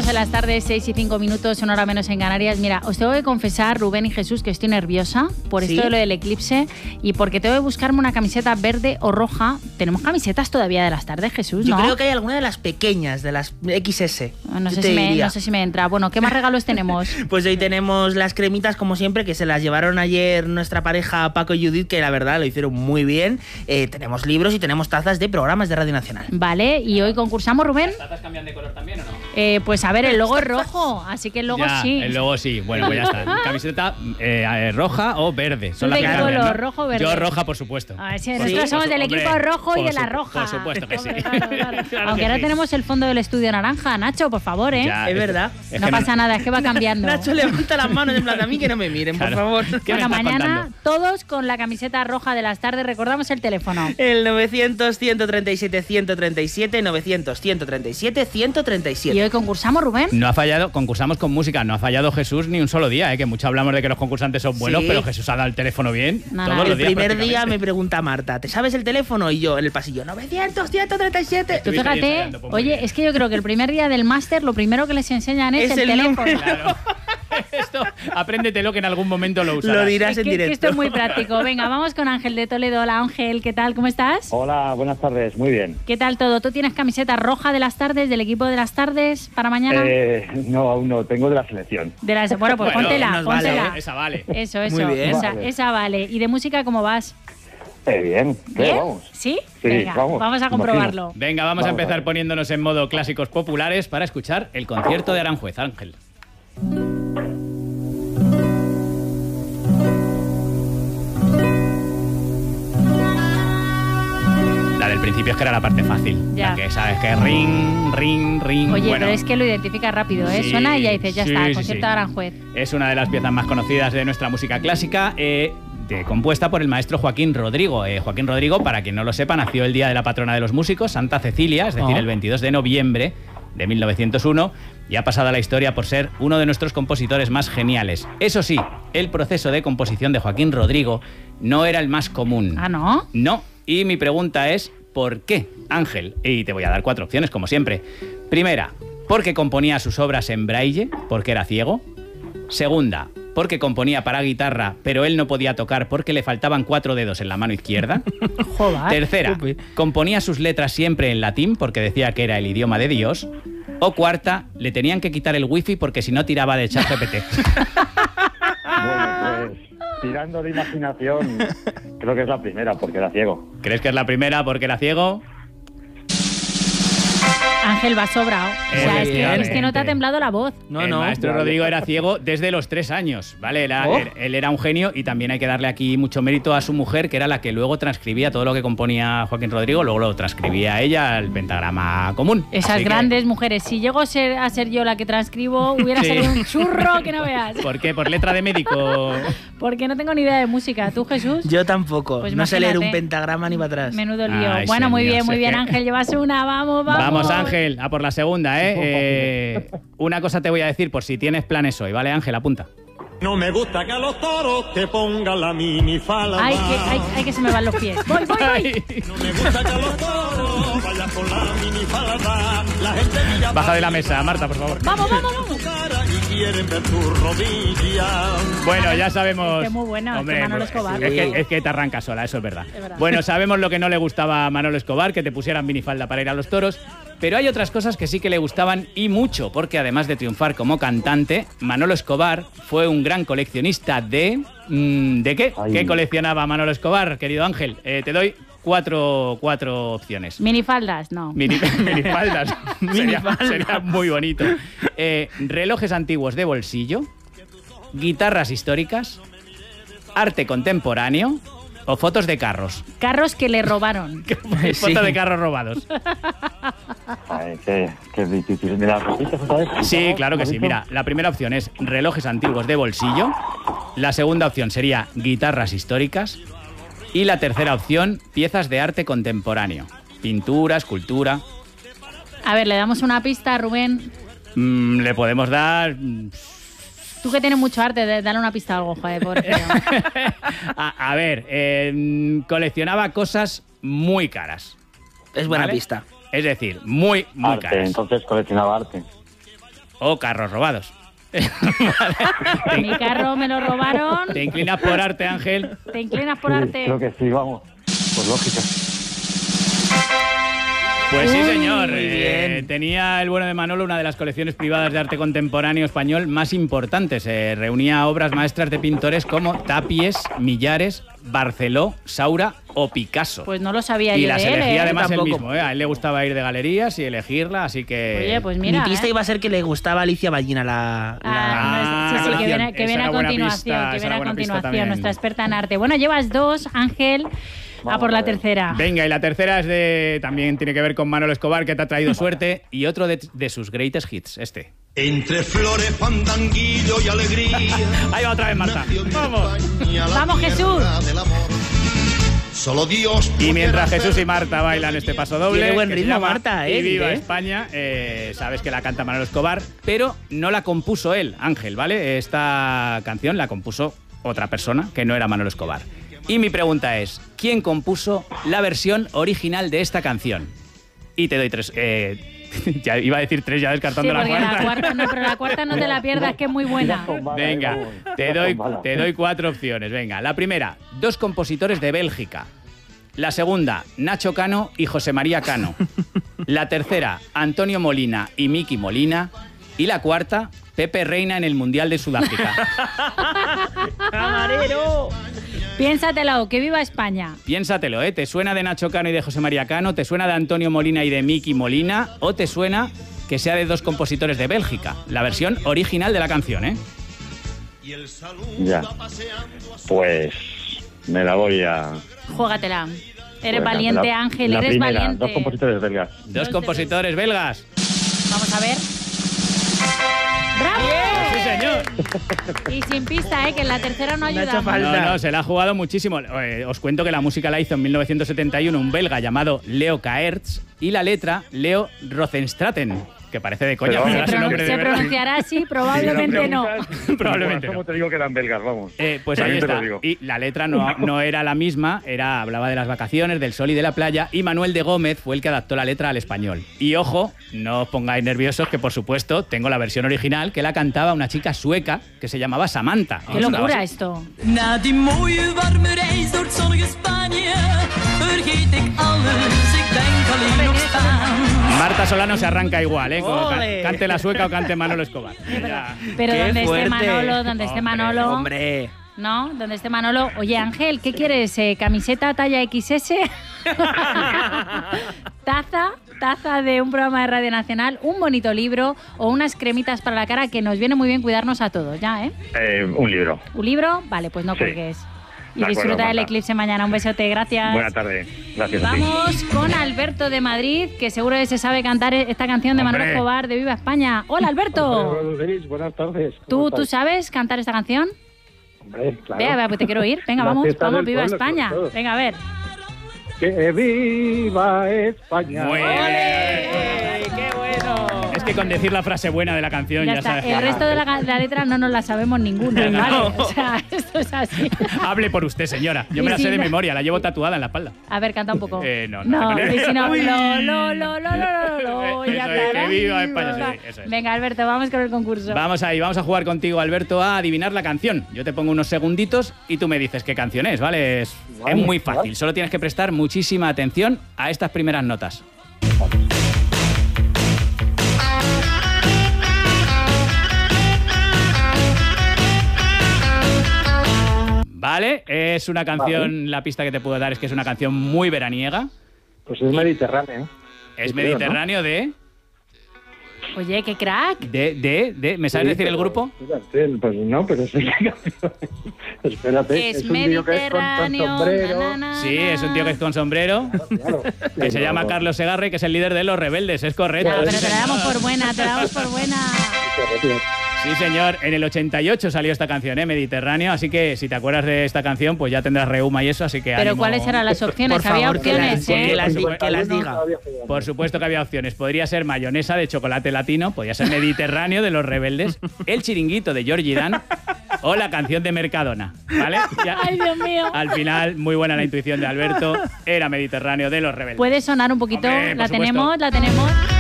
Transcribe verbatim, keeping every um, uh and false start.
de las tardes, seis y cinco minutos, una hora menos en Canarias. Mira, os tengo que confesar, Rubén y Jesús, que estoy nerviosa por ¿Sí? esto de lo del eclipse y porque tengo que buscarme una camiseta verde o roja. Tenemos camisetas todavía de las tardes, Jesús, ¿no? Yo creo que hay alguna de las pequeñas, de las equis ese. No sé, si me, no sé si me entra. Bueno, ¿qué más regalos tenemos? Pues hoy tenemos las cremitas, como siempre, que se las llevaron ayer nuestra pareja Paco y Judith, que la verdad lo hicieron muy bien. Eh, tenemos libros y tenemos tazas de programas de Radio Nacional. Vale, y hoy concursamos, Rubén. ¿Las tazas cambian de color también o no? Eh, pues a ver, el logo es rojo, así que el logo ya, sí. El logo sí. Bueno, pues ya está. Camiseta eh, roja o verde. Son las ¿De qué color? ¿No? ¿Rojo o verde? Yo roja, por supuesto. A ver, si nosotros sí, somos del hombre, equipo rojo y de la roja. Por supuesto que sí. Hombre, claro, claro. Claro Aunque que ahora sí. tenemos el fondo del estudio naranja. Nacho, por favor, ¿eh? Ya, es verdad. Es no pasa no... nada, es que va cambiando. Nacho levanta las manos en plan, a mí que no me miren, claro. por favor. Bueno, mañana contando? Todos con la camiseta roja de las tardes. Recordamos el teléfono. El novecientos, ciento treinta y siete, ciento treinta y siete, novecientos, ciento treinta y siete, ciento treinta y siete. ¿Y hoy concursamos, Rubén? No ha fallado, concursamos con música, no ha fallado Jesús ni un solo día, ¿eh? Que mucho hablamos de que los concursantes son buenos, sí. Pero Jesús ha dado el teléfono bien. Nada. Todos los el días, primer día me pregunta Marta, ¿te sabes el teléfono? Y yo en el pasillo, novecientos, ciento treinta y siete. Tú fíjate, oye, es que yo creo que el primer día del máster lo primero que les enseñan es, es el, el teléfono. Claro. Esto, apréndetelo que en algún momento lo usarás. Lo dirás es en que, directo. Que esto es muy práctico. Venga, vamos con Ángel de Toledo. Hola, Ángel, ¿qué tal? ¿Cómo estás? Hola, buenas tardes, muy bien. ¿Qué tal todo? ¿Tú tienes camiseta roja de las tardes, del equipo de las tardes para mañana? Eh, no, aún no, tengo de la selección. De la, bueno, pues bueno, póntela, póntela. Vale, esa vale. Eso, eso, muy bien. esa, vale. esa vale. ¿Y de música cómo vas? Eh, bien, ¿Bien? vamos. ¿Sí? Sí, Venga, vamos, vamos a comprobarlo. imagino. Venga, vamos, vamos a empezar a ver. poniéndonos en modo clásicos populares para escuchar el concierto de Aranjuez. Ángel. La del principio es que era la parte fácil. Ya. La que sabes que ring, ring, ring. Oye, bueno, pero es que lo identifica rápido, ¿eh? sí, Suena y ya dices, ya sí, está, sí, concierto sí. de Aranjuez. Es una de las piezas más conocidas de nuestra música clásica, eh, de, compuesta por el maestro Joaquín Rodrigo. Eh, Joaquín Rodrigo, para quien no lo sepa, nació el día de la patrona de los músicos, Santa Cecilia, es decir, Oh. el veintidós de noviembre de mil novecientos uno, y ha pasado a la historia por ser uno de nuestros compositores más geniales. Eso sí, el proceso de composición de Joaquín Rodrigo no era el más común. ¿Ah, no? No, y mi pregunta es, ¿por qué, Ángel? Y te voy a dar cuatro opciones, como siempre. Primera, porque componía sus obras en braille, porque era ciego. Segunda, porque componía para guitarra, pero él no podía tocar porque le faltaban cuatro dedos en la mano izquierda. Joder. Tercera, componía sus letras siempre en latín porque decía que era el idioma de Dios. O cuarta, le tenían que quitar el wifi porque si no tiraba de ChatGPT. Bueno, pues tirando de imaginación, creo que es la primera, porque era ciego. ¿Crees que es la primera porque era ciego? Ángel va sobrado. O sea, es que, es que no te ha temblado la voz. No, el no. maestro Rodrigo era ciego desde los tres años, ¿vale? Era, Oh. él, él era un genio y también hay que darle aquí mucho mérito a su mujer, que era la que luego transcribía todo lo que componía Joaquín Rodrigo, luego lo transcribía ella al pentagrama común. Esas Así que, grandes mujeres. Si llego a ser, a ser yo la que transcribo, hubiera Sí. sido un churro que no veas. ¿por qué? ¿Por letra de médico? Porque no tengo ni idea de música. ¿Tú, Jesús? Yo tampoco. Pues no sé leer un imagínate. pentagrama ni para atrás. Menudo lío. Ay, bueno, muy señor, bien, muy sé bien, que- Ángel. Llevas una. Vamos, vamos. Vamos, Ángel, a por la segunda, ¿eh? Eh, Una cosa te voy a decir por si tienes planes hoy, ¿vale, Ángel? Apunta. No me gusta que a los toros te pongan la minifalda. Ay, que, ay, ay, que se me van los pies. Voy, voy, voy. No me gusta que a los toros vayas con la minifalda. La gente mira Baja de la mesa, Marta, por favor. Vamos, vamos, vamos. tu cara y quieren ver tu rodilla. Bueno, ya sabemos... Es que muy bueno, es que Manolo Escobar. Es que, es que te arranca sola, eso es verdad. Es verdad. Bueno, sabemos lo que no le gustaba a Manolo Escobar, que te pusieran minifalda para ir a los toros, pero hay otras cosas que sí que le gustaban y mucho, porque además de triunfar como cantante, Manolo Escobar fue un gran coleccionista de... mm, ¿De qué? Ay. ¿Qué coleccionaba Manolo Escobar, querido Ángel? Eh, te doy cuatro, cuatro opciones. Minifaldas, no. Mini- minifaldas. sería, sería muy bonito. Eh, relojes antiguos de bolsillo, guitarras históricas, arte contemporáneo o fotos de carros. Carros que le robaron. Fotos de carros robados. Ay, qué, qué difícil. ¿Me las repites otra vez? Sí, claro que ¿Has sí. dicho? Mira, la primera opción es relojes antiguos de bolsillo. La segunda opción sería guitarras históricas. Y la tercera opción, piezas de arte contemporáneo. Pintura, escultura. A ver, le damos una pista a Rubén. Mm, le podemos dar... mm, Tú que tienes mucho arte, de- dale una pista a algo, joder, pobre feo. a, a ver, eh, coleccionaba cosas muy caras. Es buena ¿Vale? pista. Es decir, muy, muy Arte, caras. entonces coleccionaba arte. o carros robados. Vale. Mi carro me lo robaron. ¿Te inclinas por arte, Ángel? ¿Te inclinas por Sí, arte? creo que sí, vamos. Por lógica. Pues sí, Uy, señor. muy Eh, bien. tenía el bueno de Manolo una de las colecciones privadas de arte contemporáneo español más importantes. Eh, reunía obras maestras de pintores como Tapies, Millares, Barceló, Saura o Picasso. Pues no lo sabía y yo las de él, elegía ¿eh? además él Tampoco. mismo. ¿eh? A él le gustaba ir de galerías y elegirla, así que... Oye, pues mira. Mi pista ¿eh? iba a ser que le gustaba a Alicia Ballina la... Ah, la- no, sí, sí, Ah, que viene, que esa viene era a buena continuación, pista, que esa viene era a buena pista continuación, también. nuestra experta en arte. Bueno, llevas dos, Ángel. A Vamos por a la ver. tercera. Venga, y la tercera es de también tiene que ver con Manolo Escobar, que te ha traído suerte, y otro de, de sus greatest hits, este. Entre flores, fandanguillo y alegría. Ahí va otra vez Marta. Vamos. Vamos, Jesús. Solo Dios. Y mientras Jesús y Marta bailan este paso doble, Tiene buen que se ritmo, llama Marta, ¿eh? Y viva ¿eh? España, eh, sabes que la canta Manolo Escobar, pero no la compuso él, Ángel, ¿vale? Esta canción la compuso otra persona que no era Manolo Escobar. Y mi pregunta es, ¿quién compuso la versión original de esta canción? Y te doy tres... Eh, ya iba a decir tres, ya Sí, descartando la porque cuarta. la cuarta no, pero la cuarta no te la pierdas, que es muy buena. Venga, te doy, te doy cuatro opciones. Venga, la primera, dos compositores de Bélgica. La segunda, Nacho Cano y José María Cano. La tercera, Antonio Molina y Miki Molina. Y la cuarta, Pepe Reina en el Mundial de Sudáfrica. ¡Camarero! Piénsatelo, que viva España. Piénsatelo, ¿eh? ¿Te suena de Nacho Cano y de José María Cano? ¿Te suena de Antonio Molina y de Miki Molina? ¿O te suena que sea de dos compositores de Bélgica? La versión original de la canción, ¿eh? Ya. Pues me la voy a... Juégatela. Eres Bueno, valiente, la- Ángel, la eres primera, valiente. Dos compositores belgas. Dos Dos de compositores belgas. Vamos a ver. ¡Bravo! Sí, señor. Y sin pista, ¿eh? Que en la tercera no No ha hecho ayudamos. falta. No, no, se la ha jugado muchísimo. Eh, os cuento que la música la hizo en mil novecientos setenta y uno un belga llamado Leo Kaerts y la letra Leo Rosenstraten, que parece de coña, Pero pero Se, era su pronun- nombre de se verdad. pronunciará así, probablemente no. Probablemente ¿Cómo no. te digo que eran belgas? Vamos. Eh, pues También ahí te lo está. digo. Y la letra no, no era la misma, era hablaba de las vacaciones, del sol y de la playa, y Manuel de Gómez fue el que adaptó la letra al español. Y ojo, no os pongáis nerviosos, que por supuesto tengo la versión original que la cantaba una chica sueca que se llamaba Samantha. Qué locura esto. Na die mooie warme reis door het zonnige Spanje vergeet ik alles, ik denk alleen nog staan. Marta Solano se arranca igual, ¿eh? Como ca- ¡Ole! cante la sueca o cante Manolo Escobar. Ya. Pero Qué donde fuerte. esté Manolo, donde esté Hombre, Manolo, Hombre. ¿no? Donde esté Manolo. Oye, Ángel, ¿qué quieres? Eh, ¿Camiseta talla equis ese? ¿Taza? Taza de un programa de Radio Nacional, un bonito libro o unas cremitas para la cara, que nos viene muy bien cuidarnos a todos, ya, ¿eh? Eh, un libro. ¿Un libro? Vale, pues no Sí. cuelgues. Y De acuerdo, disfruta del Marta. eclipse mañana. Un besote, gracias. Buena tarde. Gracias a ti. Vamos con Alberto de Madrid, que seguro que se sabe cantar esta canción de Manolo Hombre. Escobar de Viva España. Hola, Alberto. Buenas tardes. ¿Tú, ¿Tú sabes cantar esta canción? Hombre, claro. Vea, vea, pues te quiero oír. Venga, La vamos, fiesta vamos, del Viva pueblo, España. sobre todo. Venga, a ver. Que viva España. Muy bien. ¡Qué bueno! Es que con decir la frase buena de la canción Ya ya, está. sabes. El resto de la, la letra no nos la sabemos ninguna, No. ¿vale? O sea, esto es así. Hable por usted, señora. Yo Y me la si sé de no- memoria, la llevo tatuada en la espalda. A ver, canta un poco. Eh, no, no no. tengo ni Y si no, idea. lo, lo, lo, lo, lo, lo, lo, Eso ya es, está. que viva España, sí, sí, eso es. Venga, Alberto, vamos con el concurso. Vamos ahí, vamos a jugar contigo, Alberto, a adivinar la canción. Yo te pongo unos segunditos y tú me dices qué canción es, ¿vale? Es, Vale, es muy fácil, vale. solo tienes que prestar muchísima atención a estas primeras notas. Vale, es una canción, la pista que te puedo dar es que es una canción muy veraniega. Pues es mediterráneo. Es Sí, creo, mediterráneo de, Oye, qué crack. de, de, de... ¿Me sabes Sí, decir el pero- grupo? Espérate, pues no, pero sí que Espérate, Es es un tío que es con, con mediterráneo. sombrero. na, na, Sí, es un tío que es con sombrero, Claro. que se llama Carlos Segarra y que es el líder de Los Rebeldes, es correcto. No, pero sí, te la damos señor. por buena, te la damos por buena. Sí, señor, en el ochenta y ocho salió esta canción, ¿eh? Mediterráneo, así que si te acuerdas de esta canción, pues ya tendrás reuma y eso, así que Pero ánimo. ¿cuáles eran las opciones? Por Había favor, que opciones, las- que ¿eh? las- Por que las diga. Por supuesto que había opciones. Podría ser mayonesa de chocolate latino, podría ser Mediterráneo de Los Rebeldes, El Chiringuito de Georgie Dan o la canción de Mercadona, ¿vale? Ya- Ay, Dios mío. Al final, muy buena la intuición de Alberto, era Mediterráneo de Los Rebeldes. Puede sonar un poquito. Hombre, por la supuesto. tenemos, la tenemos.